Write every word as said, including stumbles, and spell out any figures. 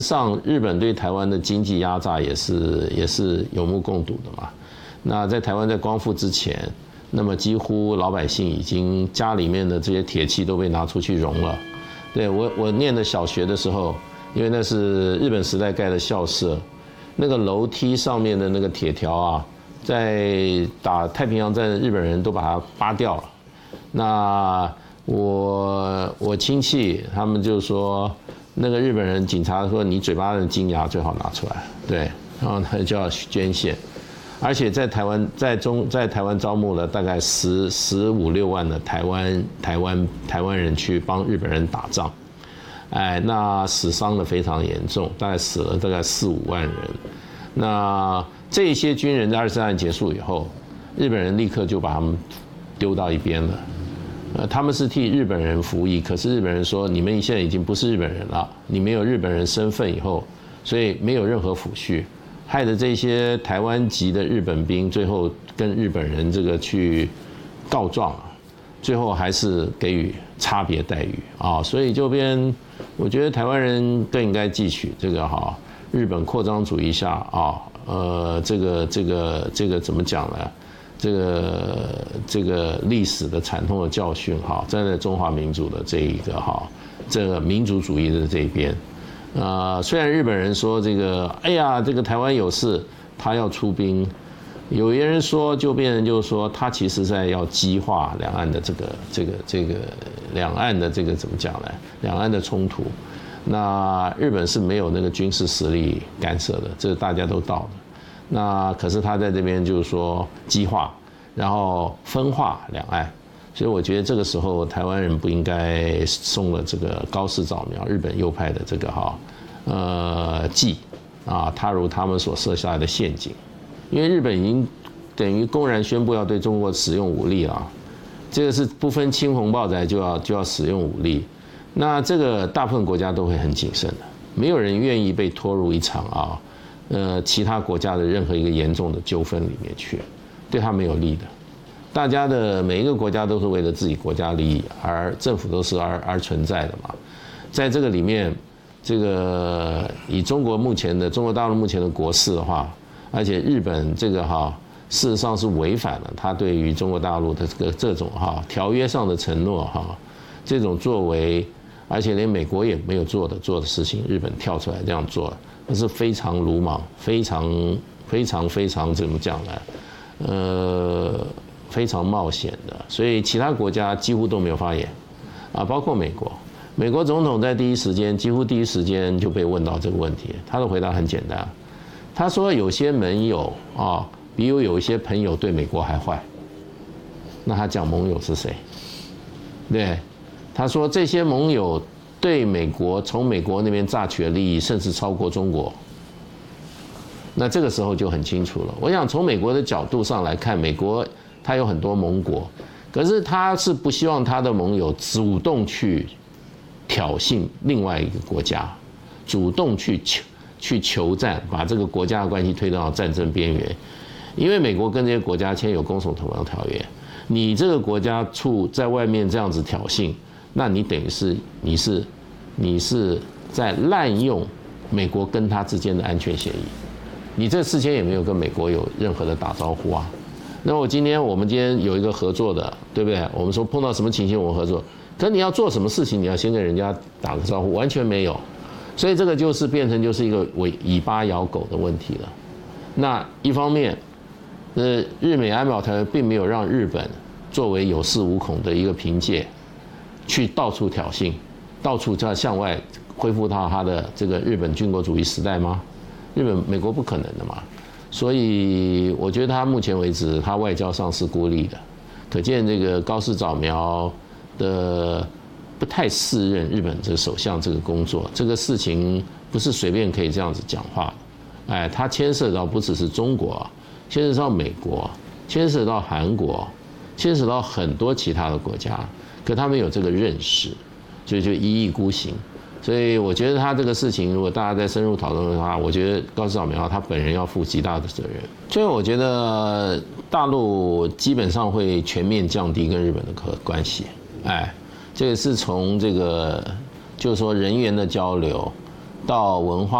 上日本对台湾的经济压榨也是也是有目共睹的嘛。那在台湾在光复之前，那么几乎老百姓已经家里面的这些铁器都被拿出去熔了。对我我念的小学的时候，因为那是日本时代盖的校舍，那个楼梯上面的那个铁条啊，在打太平洋战的日本人都把它扒掉了。那我我亲戚他们就说。那个日本人警察说：“你嘴巴的金牙最好拿出来。”对，然后他就要捐献，而且在台湾，在中在台湾招募了大概十十五六万的台湾台湾台湾人去帮日本人打仗，哎，那死伤的非常严重，大概死了大概四五万人。那这些军人在二次大战结束以后，日本人立刻就把他们丢到一边了。呃，他们是替日本人服役，可是日本人说你们现在已经不是日本人了，你没有日本人身份以后，所以没有任何抚恤，害得这些台湾籍的日本兵最后跟日本人这个去告状啊，最后还是给予差别待遇啊，所以就变，我觉得台湾人更应该汲取这个哈，日本扩张主义下啊，呃，这个这个这个怎么讲呢？这个这个历史的惨痛的教训哈，站在中华民族的这一个哈，这个民族主义的这一边，呃，虽然日本人说这个，哎呀，这个台湾有事，他要出兵，有些人说就变成就是说，他其实在要激化两岸的这个这个这个两岸的这个怎么讲呢？两岸的冲突，那日本是没有那个军事实力干涉的，这大家都到的。那可是他在这边就是说激化，然后分化两岸，所以我觉得这个时候台湾人不应该送了这个高市早苗日本右派的这个哈呃计啊，踏入他们所设下来的陷阱，因为日本已经等于公然宣布要对中国使用武力啊，这个是不分青红皂白就要就要使用武力，那这个大部分国家都会很谨慎的，没有人愿意被拖入一场啊。呃，其他国家的任何一个严重的纠纷里面去，对他没有利的。大家的每一个国家都是为了自己国家利益，而政府都是而而存在的嘛。在这个里面，这个以中国目前的中国大陆目前的国势的话，而且日本这个哈，事实上是违反了他对于中国大陆的这个这种哈条约上的承诺哈，这种作为，而且连美国也没有做的做的事情，日本跳出来这样做了。那是非常鲁莽，非常非常非常怎么讲呢？呃，非常冒险的，所以其他国家几乎都没有发言，啊，包括美国。美国总统在第一时间，几乎第一时间就被问到这个问题，他的回答很简单，他说有些盟友啊，比如有一些朋友对美国还坏，那他讲盟友是谁？对，他说这些盟友。对美国从美国那边榨取的利益，甚至超过中国，那这个时候就很清楚了。我想从美国的角度上来看，美国它有很多盟国，可是他是不希望他的盟友主动去挑衅另外一个国家，主动去求去求战，把这个国家的关系推到战争边缘。因为美国跟这些国家签有攻守同盟条约，你这个国家处在外面这样子挑衅。那你等于是你是你是在滥用美国跟他之间的安全协议，你这事先也没有跟美国有任何的打招呼啊。那我今天我们今天有一个合作的，对不对？我们说碰到什么情形我们合作，可你要做什么事情，你要先跟人家打个招呼，完全没有，所以这个就是变成就是一个尾尾巴咬狗的问题了。那一方面，呃，日美安保条约并没有让日本作为有恃无恐的一个凭借。去到处挑衅，到处在向外恢复到他的这个日本军国主义时代吗？日本、美国不可能的嘛。所以我觉得他目前为止，他外交上是孤立的，可见这个高市早苗的不太适任日本这个首相这个工作，这个事情不是随便可以这样子讲话的。哎，它牵涉到不只是中国，牵涉到美国，牵涉到韩国，牵涉到很多其他的国家。可他们有这个认识，所以就一意孤行。所以我觉得他这个事情，如果大家再深入讨论的话，我觉得高市早苗他本人要负极大的责任。所以我觉得大陆基本上会全面降低跟日本的关系。哎，这个是从这个就是说人员的交流， 到文化。